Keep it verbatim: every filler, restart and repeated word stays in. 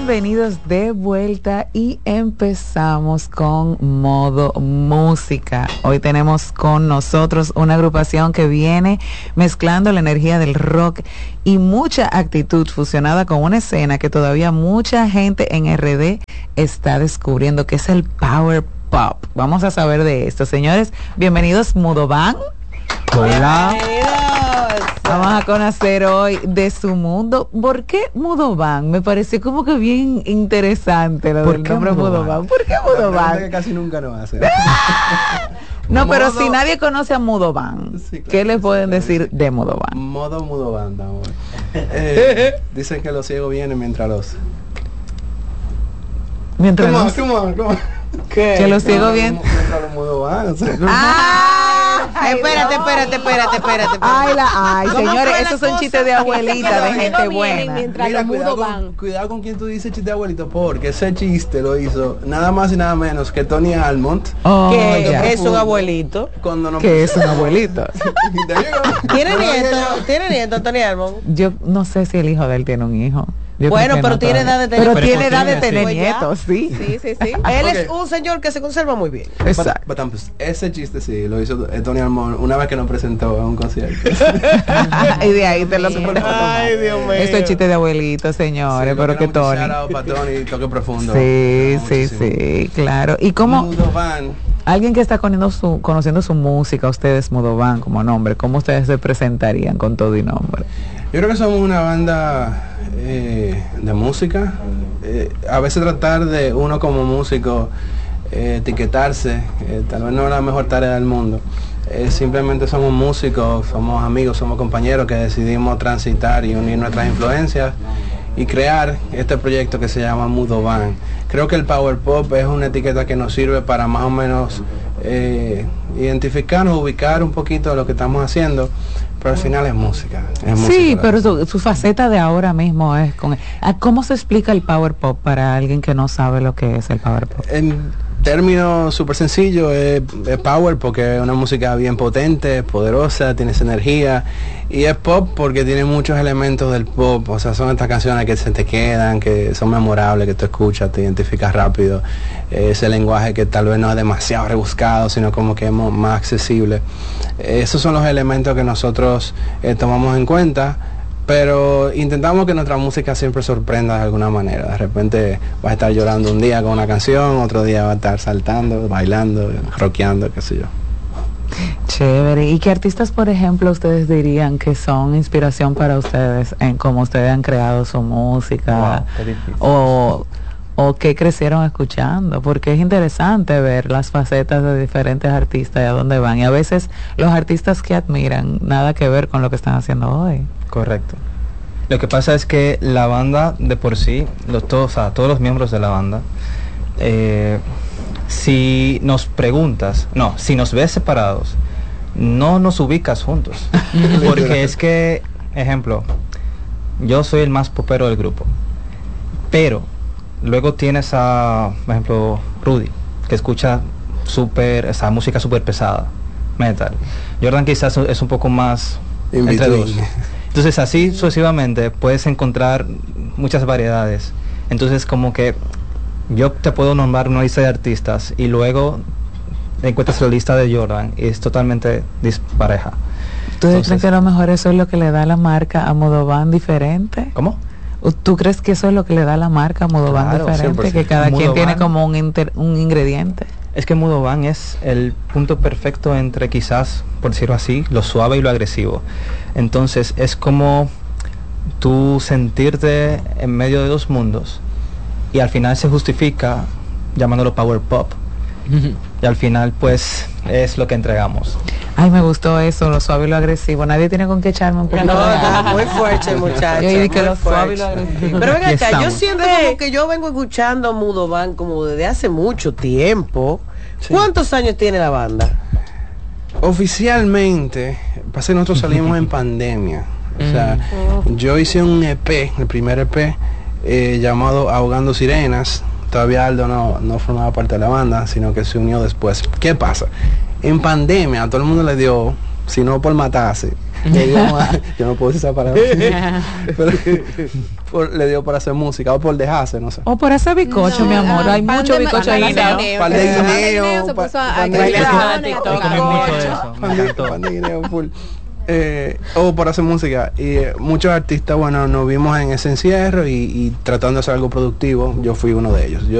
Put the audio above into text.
Bienvenidos de vuelta y empezamos con Modo Música. Hoy tenemos con nosotros una agrupación que viene mezclando la energía del rock y mucha actitud fusionada con una escena que todavía mucha gente en R D está descubriendo, que es el Power Pop. Vamos a saber de esto, señores. Bienvenidos, Mudovan. Hola. Vamos a conocer hoy de su mundo. ¿Por qué Mudovan? Me pareció como que bien interesante lo del nombre Mudovan. ¿Por qué Mudovan? Que casi nunca lo hace. No, modo, pero si nadie conoce a Mudovan, sí, claro, ¿qué le pueden decir de Mudovan? Modo Mudovan, no, eh, dicen que los ciegos vienen mientras los... Mientras ¿Cómo, los... ¿Cómo, cómo? ¿Qué? Que los ciegos vienen... Mientras los Mudovan, o sea, ¡Ah! Ay, espérate, espérate, espérate, espérate, espérate. Ay, la, ay, señores, esos son chistes de abuelita, de gente buena. Mira, cuidado con, cuidado con quien tú dices chiste de abuelito, porque ese chiste lo hizo nada más y nada menos que Tony Almond. Oh, que es un abuelito. Cuando no que es un abuelito. ¿Tiene nieto? ¿Tiene nieto Tony Almond? Yo no sé si el hijo de él tiene un hijo. Yo bueno, pero no tiene todavía. edad de tener Pero tiene edad de tener nietos, sí. Sí, sí, sí. Él okay. es un señor que se conserva muy bien. Exacto. But, but, pues, ese chiste sí lo hizo Tony Almond una vez que nos presentó a un concierto. Y de ahí te lo Ay, Dios mío. Esto es chiste de abuelito, señores, sí, pero que Tony. Para Tony, toque profundo. Sí, sí, sí, claro. ¿Y cómo? Mudovan. Alguien que está conociendo su, conociendo su música, ustedes Mudovan como nombre, ¿cómo ustedes se presentarían con todo y nombre? Yo creo que somos una banda eh, de música. Eh, a veces tratar de uno como músico eh, etiquetarse, eh, tal vez no es la mejor tarea del mundo. Eh, simplemente somos músicos, somos amigos, somos compañeros que decidimos transitar y unir nuestras influencias y crear este proyecto que se llama Mudovan. Creo que el Power Pop es una etiqueta que nos sirve para más o menos eh, identificarnos, ubicar un poquito lo que estamos haciendo, pero al final es música. Es sí, música, pero su, su faceta de ahora mismo es con... ¿Cómo se explica el Power Pop para alguien que no sabe lo que es el Power Pop? En términos súper sencillos, es, es power porque es una música bien potente, poderosa, tiene esa energía, y es pop porque tiene muchos elementos del pop, o sea, son estas canciones que se te quedan, que son memorables, que tú escuchas, te identificas rápido, ese lenguaje que tal vez no es demasiado rebuscado, sino como que es más accesible. Esos son los elementos que nosotros eh, tomamos en cuenta, pero intentamos que nuestra música siempre sorprenda de alguna manera. De repente vas a estar llorando un día con una canción, otro día va a estar saltando, bailando, rockeando, qué sé yo. Chévere. ¿Y qué artistas, por ejemplo, ustedes dirían que son inspiración para ustedes en cómo ustedes han creado su música? Wow, o, o qué crecieron escuchando, porque es interesante ver las facetas de diferentes artistas y a dónde van. Y a veces los artistas que admiran, nada que ver con lo que están haciendo hoy. Correcto. Lo que pasa es que la banda de por sí, los, todos, o sea, todos los miembros de la banda, eh, si nos preguntas, no, si nos ves separados, no nos ubicas juntos. Porque es que, ejemplo, yo soy el más popero del grupo, pero luego tienes a, por ejemplo, Rudy, que escucha super, esa música súper pesada, metal. Jordan quizás es un poco más In entre between. dos. Entonces así sucesivamente puedes encontrar muchas variedades. Entonces como que yo te puedo nombrar una lista de artistas y luego encuentras la lista de Jordan y es totalmente dispareja. ¿Ustedes creen que a lo mejor eso es lo que le da la marca a Mudovan diferente? ¿Cómo? ¿Tú crees que eso es lo que le da la marca a Mudovan Claro, diferente? cien por ciento. Que cada Mudovan, quien tiene como un, inter, un ingrediente. Es que Mudovan es el punto perfecto entre quizás, por decirlo así, lo suave y lo agresivo. Entonces es como tú sentirte en medio de dos mundos y al final se justifica llamándolo Power Pop. Uh-huh. Y al final pues es lo que entregamos. Ay, me gustó eso, lo suave y lo agresivo. Nadie tiene con qué echarme un poquito. No, está muy fuerte, muchacho. Yo dije que lo suave y lo agresivo. Pero venga acá, yo siento como que yo vengo escuchando Mudovan como desde hace mucho tiempo. Sí. ¿Cuántos años tiene la banda? Oficialmente, pasa que nosotros salimos en pandemia. O sea, oh. yo hice un E P, el primer E P, eh, llamado Ahogando Sirenas. Todavía Aldo no, no formaba parte de la banda, sino que se unió después. ¿Qué pasa? En pandemia a todo el mundo le dio, si no por matarse, Le dio a- yo no puedo usar esa palabra. Pero, por- le dio por hacer música o por dejarse, no sé. O por hacer bicocho, No, mi amor. ah, Hay pan mucho de- bicocho pan de en la guineo. Pan de Eh, pan de guineo, guineo se pa- puso a- pan de a guineo. bailar, Yo tocar comí mucho de cocho. eso, me Pan de- encantó. pan de guineo full. Eh, o por hacer música y eh, muchos artistas, bueno, nos vimos en ese encierro y, y tratando de hacer algo productivo. Yo fui uno de ellos. Yo